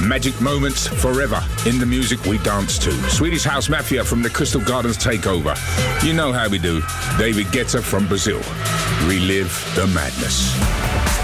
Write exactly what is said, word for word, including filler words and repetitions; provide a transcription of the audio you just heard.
Magic moments forever in the music we dance to. Swedish House Mafia from the Crystal Gardens Takeover. You know how we do. David Guetta from Brazil. Relive the madness.